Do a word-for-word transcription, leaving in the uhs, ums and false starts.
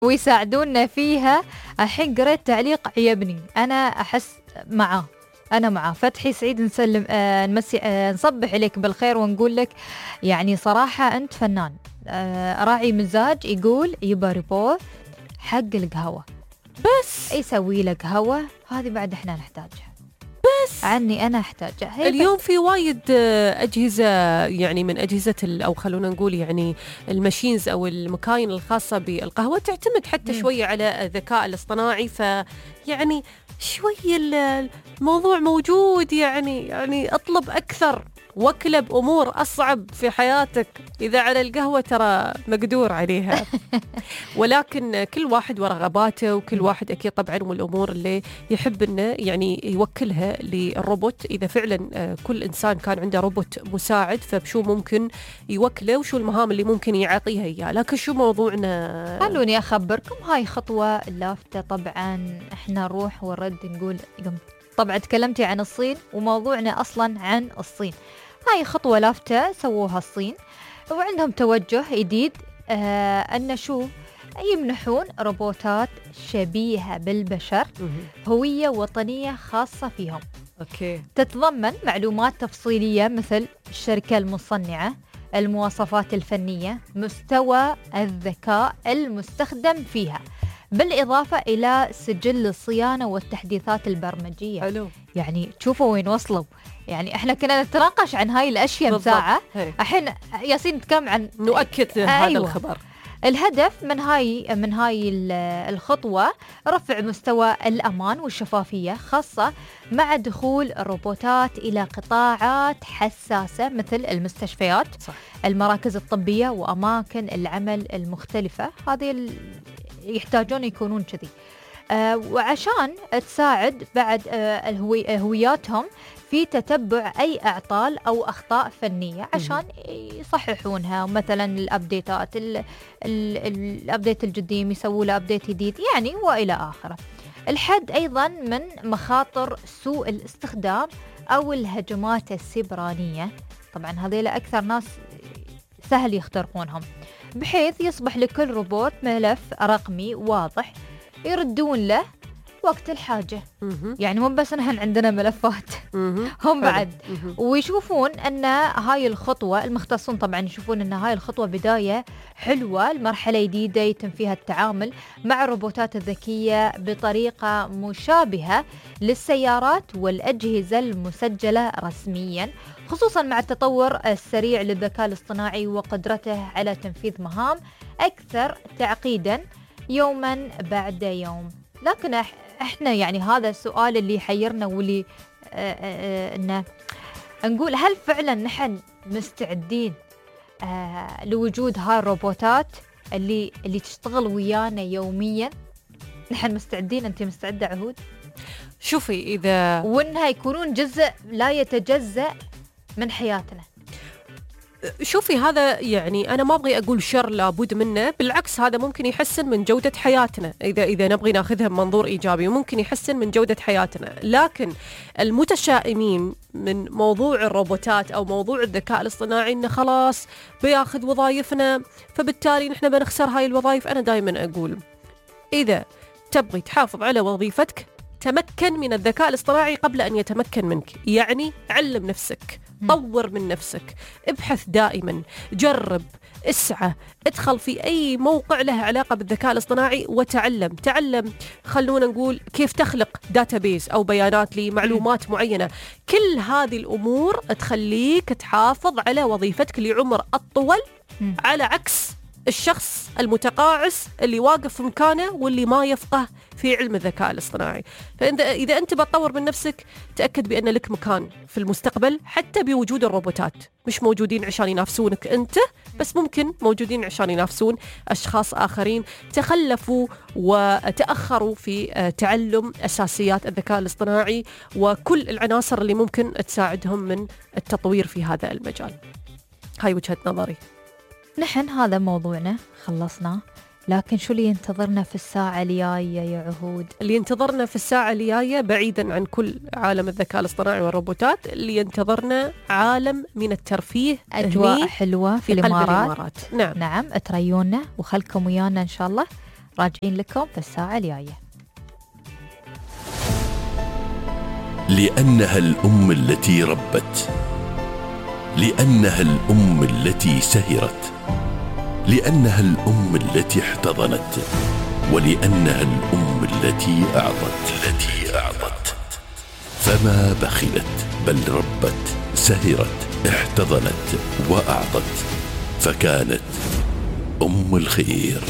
ويساعدونا فيها. الحين قريت تعليق عيبني، أنا أحس معاه، أنا معاه. فتحي سعيد، نسلم آه نمسي آه نصبح عليك بالخير ونقول لك يعني صراحة أنت فنان. آه راعي مزاج، يقول يبا ريبو حق القهوة، بس يسوي لك قهوة، هذه بعد احنا نحتاجها. بس عني أنا أحتاجها. اليوم في وايد أجهزة، يعني من أجهزة أو خلونا نقول يعني الماشينز أو المكاين الخاصة بالقهوة تعتمد حتى مم. شوية على الذكاء الاصطناعي، فيعني شوي الموضوع موجود. يعني يعني اطلب أكثر واكلب أمور أصعب في حياتك. إذا على القهوة ترى مقدور عليها. ولكن كل واحد ورغباته، وكل واحد أكيد طبعا والأمور اللي يحب إنه يعني يوكلها للروبوت. إذا فعلا كل إنسان كان عنده روبوت مساعد فبشو ممكن يوكله وشو المهام اللي ممكن يعطيها إياه. لكن شو موضوعنا؟ خلوني أخبركم، هاي خطوة لافتة. طبعا احنا نروح ونرد نقول طبعا تكلمتي عن الصين وموضوعنا أصلا عن الصين. هاي خطوة لافتة سووها الصين، وعندهم توجه جديد آه أن شو يمنحون روبوتات شبيهة بالبشر هوية وطنية خاصة فيهم. أوكي. تتضمن معلومات تفصيلية مثل الشركة المصنعة، المواصفات الفنية، مستوى الذكاء المستخدم فيها، بالإضافة إلى سجل الصيانة والتحديثات البرمجية. حلو. يعني تشوفوا وين وصلوا. يعني احنا كنا نتناقش عن هاي الأشياء مساعة، الحين ياسين نتكلم عن نؤكد أيوة. هذا الخبر. الهدف من هاي من هاي الخطوة رفع مستوى الأمان والشفافية، خاصة مع دخول الروبوتات إلى قطاعات حساسة مثل المستشفيات، صح. المراكز الطبية وأماكن العمل المختلفة. هذه يحتاجون يكونون كذي آه وعشان تساعد بعد آه الهوي هوياتهم في تتبع أي أعطال أو أخطاء فنية عشان يصححونها. مثلا الأبديتات الأبديت الجديد يسووا له أبديت جديد يعني، وإلى آخره. الحد أيضا من مخاطر سوء الاستخدام أو الهجمات السيبرانية. طبعا هذيل أكثر ناس سهل يخترقونهم، بحيث يصبح لكل روبوت ملف رقمي واضح يردون له وقت الحاجة. مم. يعني مو بس نحن عندنا ملفات هم بعد. مم. ويشوفون أن هاي الخطوة، المختصون طبعا يشوفون أن هاي الخطوة بداية حلوة لمرحلة جديدة يتم فيها التعامل مع الروبوتات الذكية بطريقة مشابهة للسيارات والأجهزة المسجلة رسميا، خصوصا مع التطور السريع للذكاء الاصطناعي وقدرته على تنفيذ مهام أكثر تعقيدا يوما بعد يوم. لكن احنا يعني هذا السؤال اللي يحيرنا واللي آآ آآ إنه نقول هل فعلا نحن مستعدين لوجود هاي الروبوتات اللي اللي تشتغل ويانا يوميا؟ نحن مستعدين؟ أنت مستعدة عهود؟ شوفي إذا وإنها يكونون جزء لا يتجزأ من حياتنا. شوفي هذا يعني أنا ما أبغي أقول شر لابد منه، بالعكس هذا ممكن يحسن من جودة حياتنا إذا إذا نبغي ناخذها بمنظور إيجابي، وممكن يحسن من جودة حياتنا. لكن المتشائمين من موضوع الروبوتات أو موضوع الذكاء الاصطناعي إنه خلاص بياخذ وظائفنا فبالتالي نحن بنخسر هاي الوظائف، أنا دائما أقول إذا تبغي تحافظ على وظيفتك تمكن من الذكاء الاصطناعي قبل أن يتمكن منك. يعني علم نفسك، طور من نفسك، ابحث دائما، جرب، اسعى، ادخل في أي موقع له علاقة بالذكاء الاصطناعي وتعلم. تعلم خلونا نقول كيف تخلق داتابيز أو بيانات لمعلومات معينة. كل هذه الأمور تخليك تحافظ على وظيفتك لعمر أطول، على عكس الشخص المتقاعس اللي واقف في مكانه واللي ما يفقه في علم الذكاء الاصطناعي. فإذا أنت بتطور من نفسك تأكد بأن لك مكان في المستقبل، حتى بوجود الروبوتات. مش موجودين عشان ينافسونك أنت بس، ممكن موجودين عشان ينافسون أشخاص آخرين تخلفوا وتأخروا في تعلم أساسيات الذكاء الاصطناعي وكل العناصر اللي ممكن تساعدهم من التطوير في هذا المجال. هاي وجهة نظري. نحن هذا موضوعنا خلصنا، لكن شو اللي ينتظرنا في الساعة الجاية يا عهود؟ اللي ينتظرنا في الساعة الجاية بعيدا عن كل عالم الذكاء الاصطناعي والروبوتات، اللي ينتظرنا عالم من الترفيه، أجواء حلوة في, في الإمارات. الإمارات. نعم نعم، اتريونا وخلكم ويانا إن شاء الله. راجعين لكم في الساعة الجاية. لأنها الأم التي ربت، لأنها الأم التي سهرت، لأنها الأم التي احتضنت، ولأنها الأم التي أعطت التي أعطت فما بخلت بل ربت، سهرت، احتضنت وأعطت، فكانت أم الخير.